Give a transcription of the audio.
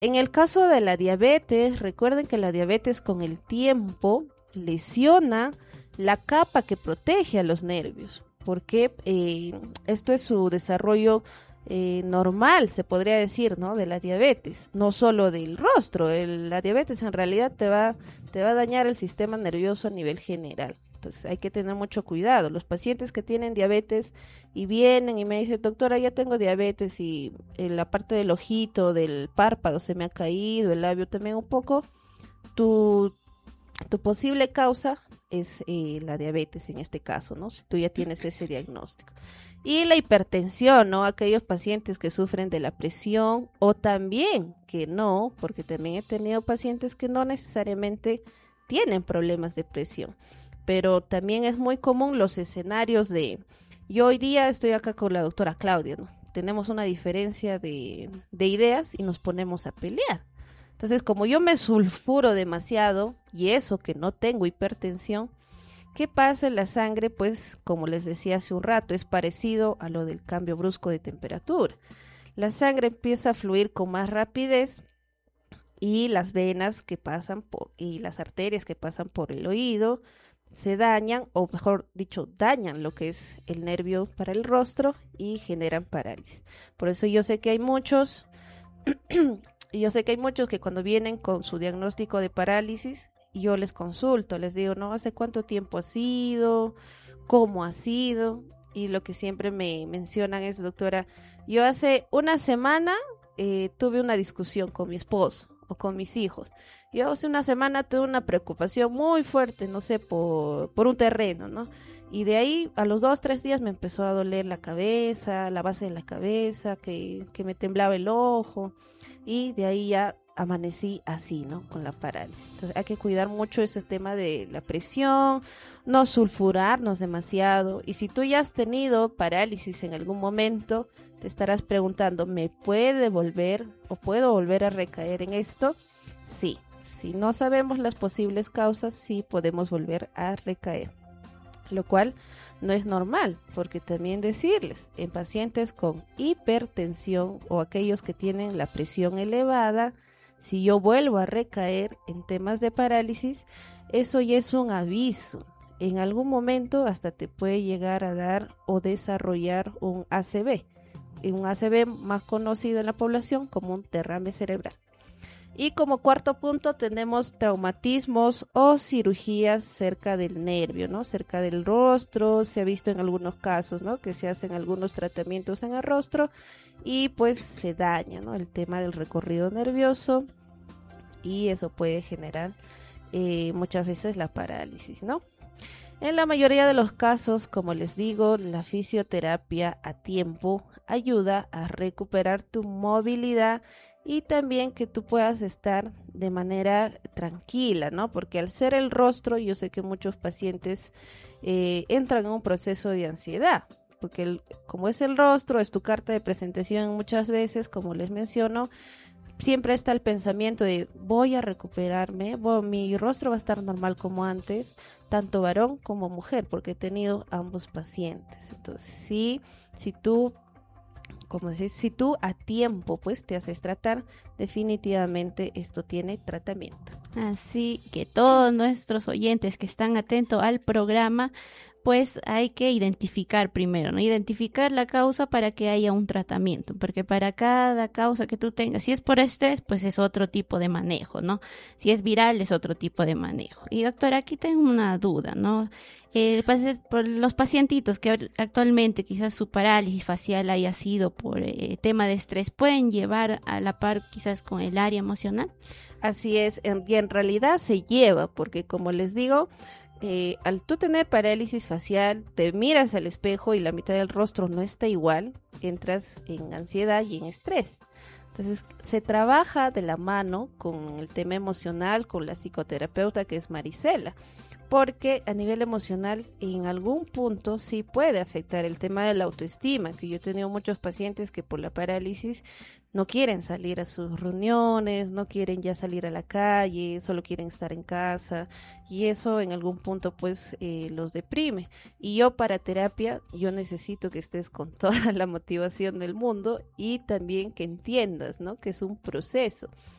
En el caso de la diabetes, recuerden que la diabetes con el tiempo lesiona la capa que protege a los nervios, porque esto es su desarrollo normal, se podría decir, ¿no? De la diabetes, no solo del rostro. La diabetes en realidad te va a dañar el sistema nervioso a nivel general. Entonces hay que tener mucho cuidado. Los pacientes que tienen diabetes y vienen y me dicen, doctora, ya tengo diabetes y en la parte del ojito, del párpado se me ha caído, el labio también un poco, tu, tu posible causa es la diabetes en este caso, ¿no? Si tú ya tienes ese diagnóstico. Y la hipertensión, ¿no? Aquellos pacientes que sufren de la presión o también que no, porque también he tenido pacientes que no necesariamente tienen problemas de presión, pero también es muy común los escenarios de, yo hoy día estoy acá con la doctora Claudia, ¿no? Tenemos una diferencia de ideas y nos ponemos a pelear. Entonces, como yo me sulfuro demasiado y eso que no tengo hipertensión, ¿qué pasa en la sangre? Pues, como les decía hace un rato, es parecido a lo del cambio brusco de temperatura. La sangre empieza a fluir con más rapidez y las venas que pasan y las arterias que pasan por el oído se dañan, o mejor dicho, dañan lo que es el nervio para el rostro y generan parálisis. Por eso yo sé que hay muchos, que cuando vienen con su diagnóstico de parálisis, yo les consulto, les digo, ¿no? ¿Hace cuánto tiempo ha sido? ¿Cómo ha sido? Y lo que siempre me mencionan es, doctora, yo hace una semana tuve una discusión con mi esposo o con mis hijos. Yo hace una semana tuve una preocupación muy fuerte, no sé, por un terreno, ¿no? Y de ahí a los 2, 3 días me empezó a doler la cabeza, la base de la cabeza, que me temblaba el ojo. Y de ahí ya amanecí así, ¿no? Con la parálisis. Entonces hay que cuidar mucho ese tema de la presión, no sulfurarnos demasiado. Y si tú ya has tenido parálisis en algún momento, te estarás preguntando, ¿me puede volver o puedo volver a recaer en esto? Sí, si no sabemos las posibles causas, sí podemos volver a recaer. Lo cual no es normal, porque también decirles, en pacientes con hipertensión o aquellos que tienen la presión elevada, si yo vuelvo a recaer en temas de parálisis, eso ya es un aviso. En algún momento hasta te puede llegar a dar o desarrollar un ACV, un ACV más conocido en la población como un derrame cerebral. Y como cuarto punto tenemos traumatismos o cirugías cerca del nervio, ¿no? Cerca del rostro, se ha visto en algunos casos, ¿no? Que se hacen algunos tratamientos en el rostro y pues se daña, ¿no? El tema del recorrido nervioso y eso puede generar muchas veces la parálisis, ¿no? En la mayoría de los casos, como les digo, la fisioterapia a tiempo ayuda a recuperar tu movilidad y también que tú puedas estar de manera tranquila, ¿no? Porque al ser el rostro, yo sé que muchos pacientes entran en un proceso de ansiedad, porque como es el rostro, es tu carta de presentación muchas veces, como les menciono, siempre está el pensamiento de voy a recuperarme, mi rostro va a estar normal como antes, tanto varón como mujer, porque he tenido ambos pacientes. Entonces, sí, si tú a tiempo pues te haces tratar, definitivamente esto tiene tratamiento. Así que todos nuestros oyentes que están atentos al programa, pues hay que identificar primero, ¿no? Identificar la causa para que haya un tratamiento, porque para cada causa que tú tengas, si es por estrés, pues es otro tipo de manejo, ¿no? Si es viral, es otro tipo de manejo. Y doctora, aquí tengo una duda, ¿no? Por los pacientitos que actualmente quizás su parálisis facial haya sido por tema de estrés, ¿pueden llevar a la par quizás con el área emocional? Así es, y en realidad se lleva, porque como les digo, al tú tener parálisis facial, te miras al espejo y la mitad del rostro no está igual, entras en ansiedad y en estrés. Entonces se trabaja de la mano con el tema emocional, con la psicoterapeuta que es Marisela, porque a nivel emocional en algún punto sí puede afectar el tema de la autoestima, que yo he tenido muchos pacientes que por la parálisis no quieren salir a sus reuniones, no quieren ya salir a la calle, solo quieren estar en casa y eso en algún punto pues los deprime. Y yo para terapia, yo necesito que estés con toda la motivación del mundo y también que entiendas, ¿no? Que es un proceso.